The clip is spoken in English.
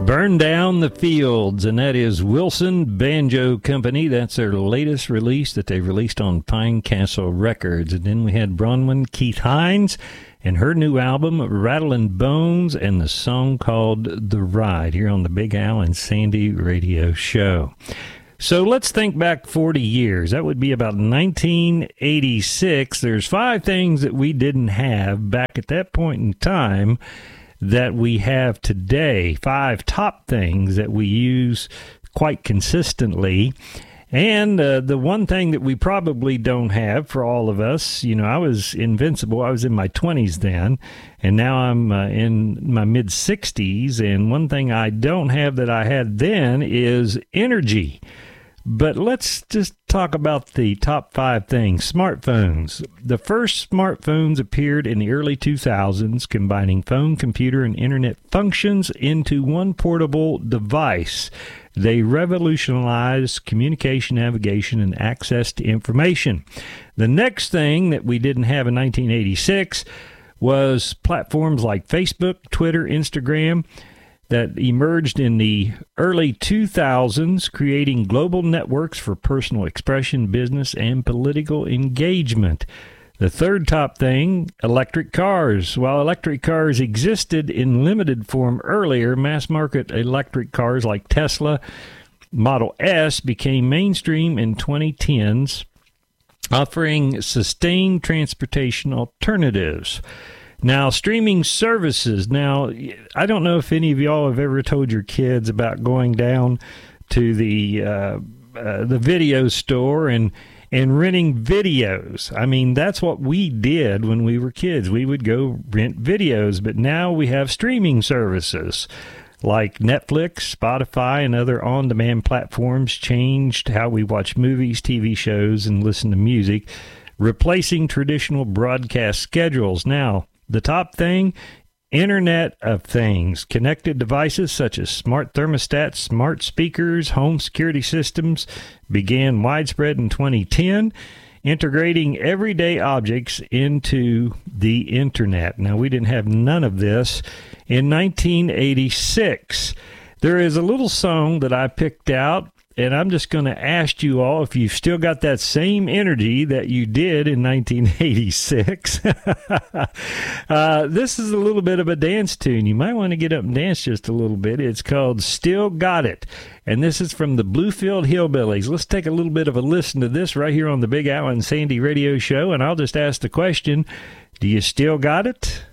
Burn Down the Fields, and that is Wilson Banjo Company. That's their latest release that they released on Pine Castle Records. And then we had Bronwyn Keith Hines and her new album, Rattlin' Bones, and the song called The Ride, here on the Big Al and Sandy Radio Show. So let's think back 40 years. That would be about 1986. There's 5 things that we didn't have back at that point in time that we have today. 5 top things that we use quite consistently. And the one thing that we probably don't have for all of us, you know, I was invincible. I was in my 20s then, and now I'm in my mid-60s. And one thing I don't have that I had then is energy. But let's just talk about the top 5 things. Smartphones. The first smartphones appeared in the early 2000s, combining phone, computer, and internet functions into one portable device. They revolutionized communication, navigation, and access to information. The next thing that we didn't have in 1986 was platforms like Facebook, Twitter, Instagram, that emerged in the early 2000s, creating global networks for personal expression, business, and political engagement. The third top thing, electric cars. While electric cars existed in limited form earlier, mass-market electric cars like Tesla Model S became mainstream in 2010s, offering sustained transportation alternatives. Now, streaming services. Now, I don't know if any of y'all have ever told your kids about going down to the video store and renting videos. I mean, that's what we did when we were kids. We would go rent videos, but now we have streaming services like Netflix, Spotify, and other on-demand platforms changed how we watch movies, TV shows, and listen to music, replacing traditional broadcast schedules. Now, the top thing, Internet of Things. Connected devices such as smart thermostats, smart speakers, home security systems began widespread in 2010, integrating everyday objects into the Internet. Now, we didn't have none of this in 1986. There is a little song that I picked out, and I'm just going to ask you all if you've still got that same energy that you did in 1986. This is a little bit of a dance tune. You might want to get up and dance just a little bit. It's called Still Got It, and this is from the Bluefield Hillbillies. Let's take a little bit of a listen to this right here on the Big Al and Sandy Radio Show, and I'll just ask the question, do you still got it?